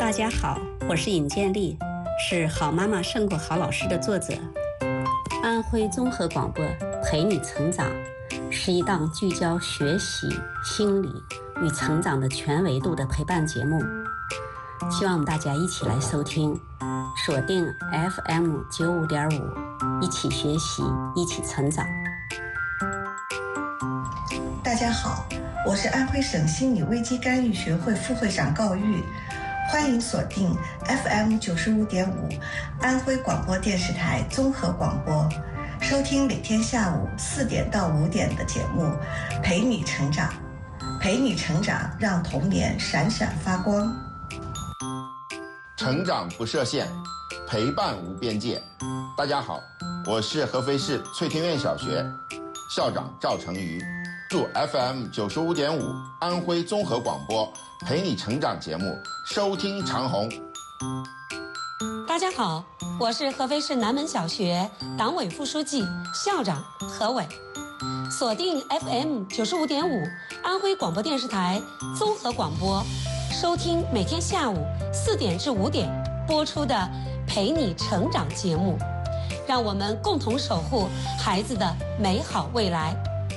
大家好，我是尹建莉，是《好妈妈胜过好老师》的作者。安徽综合广播陪你成长是一档聚焦学习、心理与成长的全维度的陪伴节目，希望我们大家一起来收听，锁定 FM 95.5，一起学习，一起成长。 大家好，我是安徽省心理危机干预学会副会长高玉，欢迎锁定 FM 95.5安徽广播电视台综合广播，收听每天下午4点到5点的节目，陪你成长，陪你成长，让童年闪闪发光。 成长不设限，陪伴无边界。大家好，我是合肥市翠庭院小学校长赵成瑜，祝 FM 95.5安徽综合广播陪你成长节目收听长虹。 大家好，我是合肥市南门小学党委副书记校长何伟，锁定 FM 95.5安徽广播电视台综合广播，收听每天下午4点至5点播出的陪你成长节目，让我们共同守护孩子的美好未来。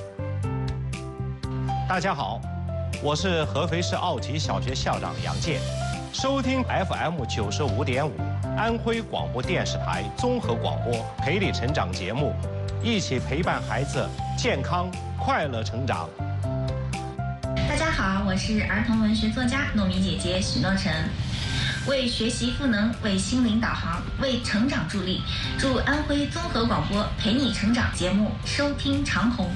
大家好，我是合肥市奥体小学校长杨健，收听 FM 95.5安徽广播电视台综合广播陪你成长节目，一起陪伴孩子健康快乐成长。 大家好，我是儿童文学作家糯米姐姐许诺晨，为学习赋能，为心灵导航，为成长助力，祝安徽综合广播陪你成长节目收听长虹。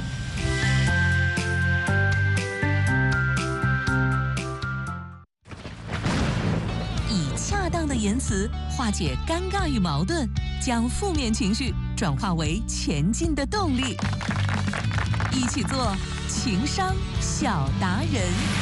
恰当的言辞化解尴尬与矛盾，将负面情绪转化为前进的动力。一起做情商小达人。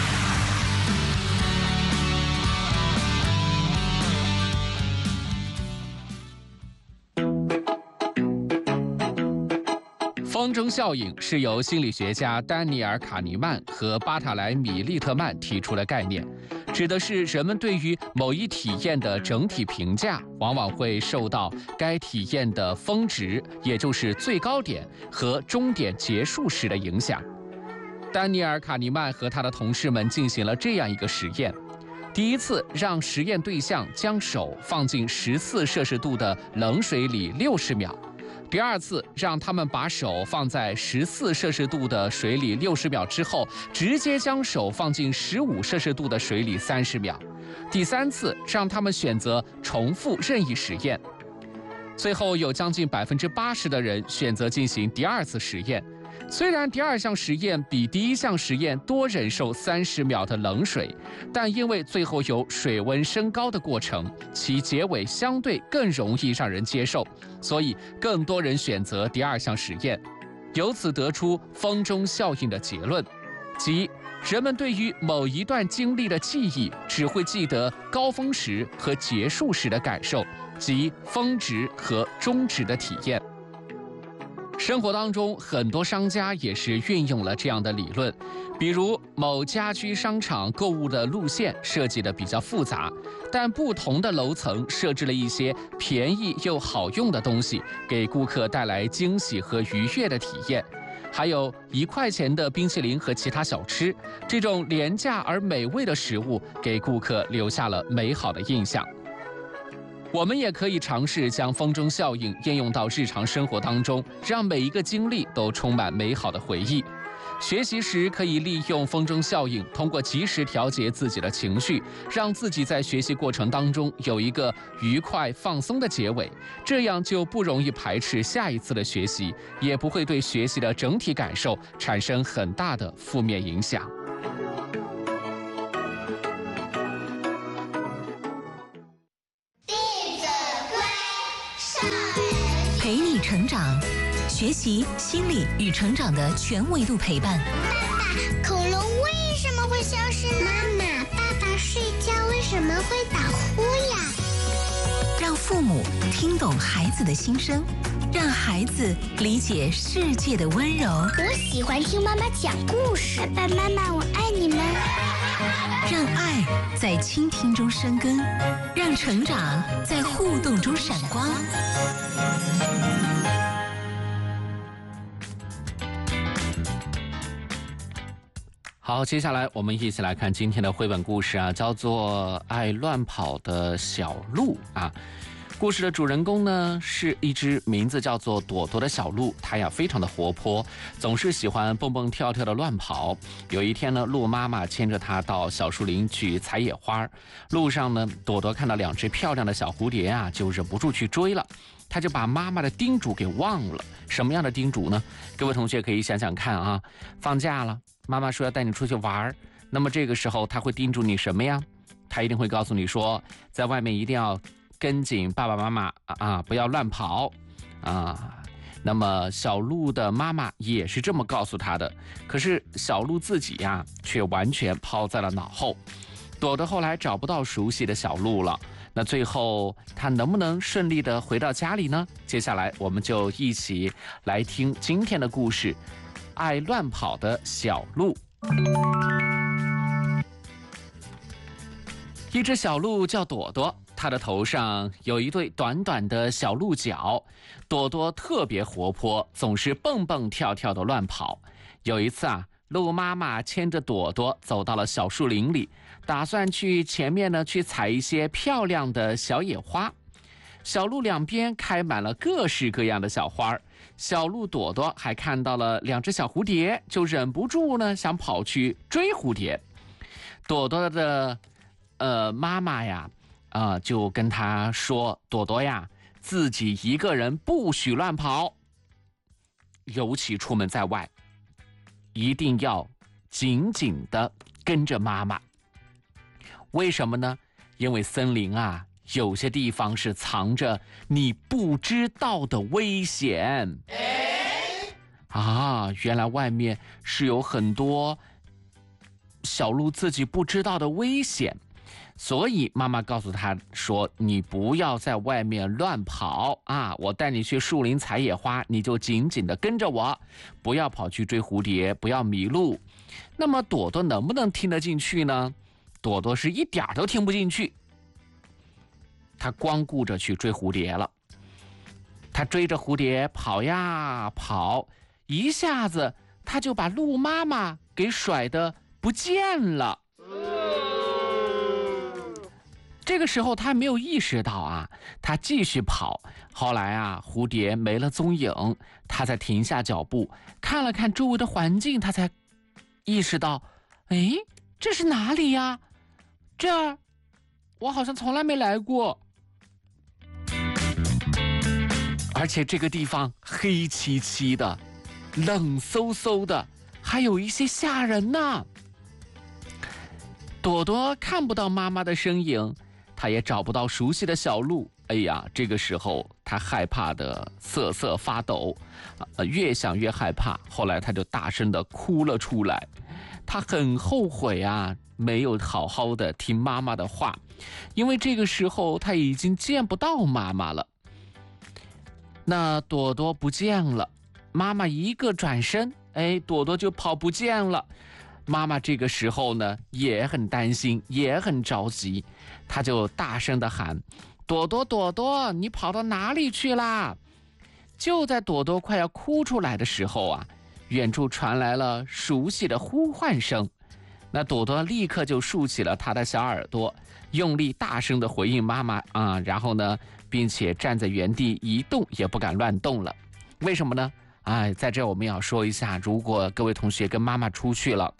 风筝效应是由心理学家丹尼尔·卡尼曼和巴塔莱米利特曼提出的概念，指的是人们对于某一体验的整体评价往往会受到该体验的峰值，也就是最高点和终点结束时的影响。丹尼尔·卡尼曼和他的同事们进行了这样一个实验。第一次让实验对象将手放进14摄氏度的冷水里60秒，第二次让他们把手放在14摄氏度的水里60秒之后，直接将手放进15摄氏度的水里30秒。第三次让他们选择重复任意实验。最后有将近80%的人选择进行第二次实验。虽然第二项实验比第一项实验多忍受30秒的冷水，但因为最后有水温升高的过程，其结尾相对更容易让人接受，所以更多人选择第二项实验。由此得出风钟效应的结论，即人们对于某一段经历的记忆只会记得高峰时和结束时的感受，即峰值和终值的体验。生活当中，很多商家也是运用了这样的理论，比如某家居商场购物的路线设计的比较复杂，但不同的楼层设置了一些便宜又好用的东西，给顾客带来惊喜和愉悦的体验。还有1块钱的冰淇淋和其他小吃，这种廉价而美味的食物给顾客留下了美好的印象。我们也可以尝试将风筝效应应用到日常生活当中，让每一个经历都充满美好的回忆。学习时可以利用风筝效应，通过及时调节自己的情绪，让自己在学习过程当中有一个愉快放松的结尾，这样就不容易排斥下一次的学习，也不会对学习的整体感受产生很大的负面影响。 陪你成长，学习、心理与成长的全维度陪伴。 爸爸，恐龙为什么会消失呢？妈妈，爸爸睡觉为什么会打呼呀？ 让父母听懂孩子的心声，让孩子理解世界的温柔。 我喜欢听妈妈讲故事。爸爸妈妈，我爱你们。 让爱在倾听中生根，让成长在互动中闪光。 好，接下来我们一起来看今天的绘本故事啊，叫做《爱乱跑的小鹿》啊。故事的主人公呢是一只名字叫做朵朵的小鹿，它呀非常的活泼，总是喜欢蹦蹦跳跳的乱跑。有一天呢，鹿妈妈牵着它到小树林去采野花，路上呢，朵朵看到2只漂亮的小蝴蝶啊，就忍不住去追了。他就把妈妈的叮嘱给忘了。什么样的叮嘱呢？各位同学可以想想看啊，放假了，妈妈说要带你出去玩，那么这个时候他会叮嘱你什么呀？他一定会告诉你说，在外面一定要跟紧爸爸妈妈啊，不要乱跑啊。那么小鹿的妈妈也是这么告诉他的，可是小鹿自己呀，却完全抛在了脑后。朵朵后来找不到熟悉的小鹿了，那最后他能不能顺利的回到家里呢？接下来我们就一起来听今天的故事，爱乱跑的小鹿。一只小鹿叫朵朵，它的头上有一对短短的小鹿角。朵朵特别活泼，总是蹦蹦跳跳的乱跑。有一次啊，鹿妈妈牵着朵朵走到了小树林里，打算去前面呢去采一些漂亮的小野花。小路两边开满了各式各样的小花，小鹿朵朵还看到了2只小蝴蝶，就忍不住呢想跑去追蝴蝶。朵朵的妈妈呀就跟她说，朵朵呀，自己一个人不许乱跑，尤其出门在外一定要紧紧地跟着妈妈。为什么呢？因为森林啊，有些地方是藏着你不知道的危险。原来外面是有很多小鹿自己不知道的危险，所以妈妈告诉他说，你不要在外面乱跑啊！我带你去树林采野花，你就紧紧地跟着我，不要跑去追蝴蝶，不要迷路。那么朵朵能不能听得进去呢？朵朵是一点都听不进去，他光顾着去追蝴蝶了。他追着蝴蝶跑呀跑，一下子他就把鹿妈妈给甩得不见了。这个时候他没有意识到啊，他继续跑。后来啊，蝴蝶没了踪影，他才停下脚步，看了看周围的环境，他才意识到，这是哪里呀？这儿我好像从来没来过，而且这个地方黑漆漆的，冷飕飕的，还有一些吓人呢。朵朵看不到妈妈的身影，她也找不到熟悉的小鹿。这个时候她害怕的瑟瑟发抖，越想越害怕。后来她就大声的哭了出来，她很后悔啊，没有好好的听妈妈的话，因为这个时候她已经见不到妈妈了。那朵朵不见了，妈妈一个转身，朵朵就跑不见了。妈妈这个时候呢也很担心，也很着急，她就大声的喊，朵朵朵朵，你跑到哪里去啦？就在朵朵快要哭出来的时候啊，远处传来了熟悉的呼唤声。那朵朵立刻就竖起了她的小耳朵，用力大声的回应妈妈啊，然后呢并且站在原地一动也不敢乱动了。为什么呢？在这我们要说一下，如果各位同学跟妈妈出去了，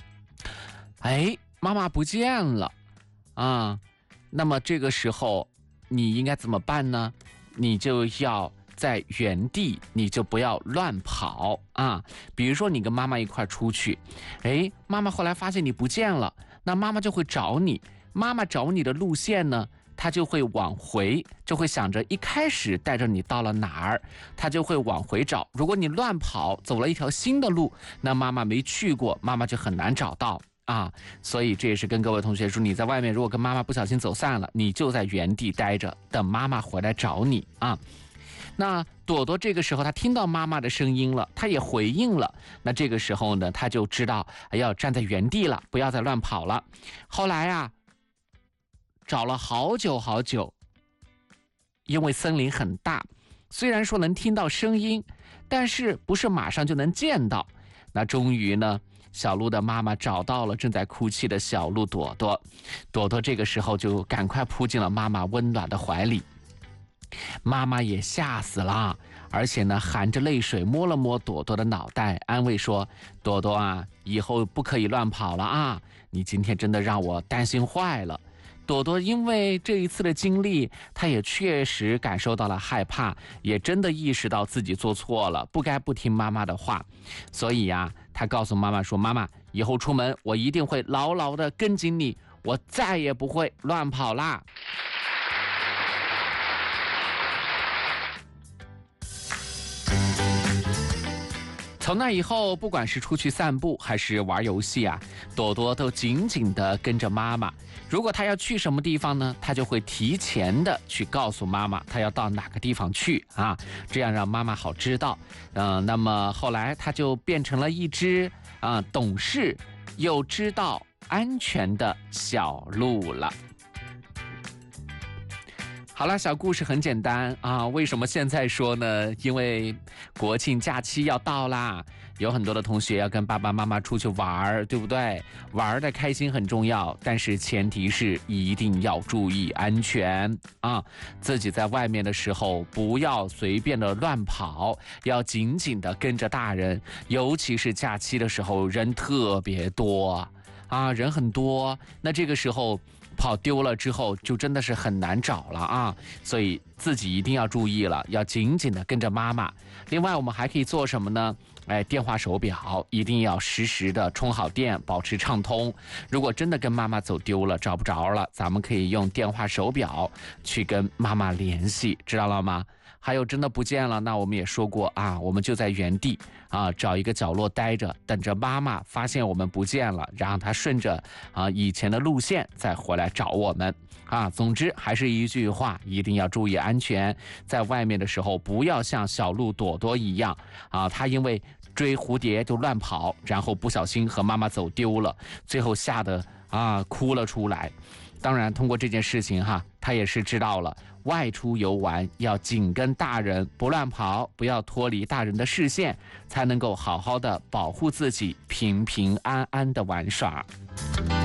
妈妈不见了啊，那么这个时候你应该怎么办呢？你就要在原地，你就不要乱跑啊。比如说你跟妈妈一块出去，妈妈后来发现你不见了，那妈妈就会找你。妈妈找你的路线呢，她就会往回，就会想着一开始带着你到了哪儿，她就会往回找。如果你乱跑，走了一条新的路，那妈妈没去过，妈妈就很难找到啊。所以这也是跟各位同学说，你在外面如果跟妈妈不小心走散了，你就在原地待着，等妈妈回来找你啊。 那朵朵这个时候他听到妈妈的声音了，他也回应了。那这个时候呢，他就知道要站在原地了，不要再乱跑了。后来啊，找了好久好久，因为森林很大，虽然说能听到声音，但是不是马上就能见到。那终于呢，小鹿的妈妈找到了正在哭泣的小鹿朵朵。朵朵这个时候就赶快扑进了妈妈温暖的怀里。妈妈也吓死了，而且呢含着泪水摸了摸朵朵的脑袋，安慰说：朵朵啊，以后不可以乱跑了啊，你今天真的让我担心坏了。朵朵因为这一次的经历，她也确实感受到了害怕，也真的意识到自己做错了，不该不听妈妈的话。所以呀，她告诉妈妈说：妈妈，以后出门我一定会牢牢地跟紧你，我再也不会乱跑啦。从那以后，不管是出去散步还是玩游戏啊，朵朵都紧紧地跟着妈妈。如果她要去什么地方呢，她就会提前的去告诉妈妈她要到哪个地方去啊，这样让妈妈好知道。那么后来她就变成了一只懂事又知道安全的小鹿了。好了，小故事很简单啊。为什么现在说呢？因为国庆假期要到啦，有很多的同学要跟爸爸妈妈出去玩，对不对？玩的开心很重要，但是前提是一定要注意安全啊！自己在外面的时候不要随便的乱跑，要紧紧的跟着大人，尤其是假期的时候，人特别多啊，人很多，那这个时候跑丢了之后就真的是很难找了啊，所以自己一定要注意了，要紧紧的跟着妈妈。另外我们还可以做什么呢？电话手表一定要实时的充好电，保持畅通。如果真的跟妈妈走丢了，找不着了，咱们可以用电话手表去跟妈妈联系，知道了吗？还有真的不见了，那我们也说过啊，我们就在原地找一个角落待着，等着妈妈发现我们不见了，让她顺着以前的路线再回来找我们啊。总之还是一句话，一定要注意安全，在外面的时候不要像小鹿朵朵一样她因为追蝴蝶就乱跑，然后不小心和妈妈走丢了，最后吓得哭了出来。当然通过这件事情他也是知道了外出游玩要紧跟大人，不乱跑，不要脱离大人的视线，才能够好好的保护自己，平平安安的玩耍。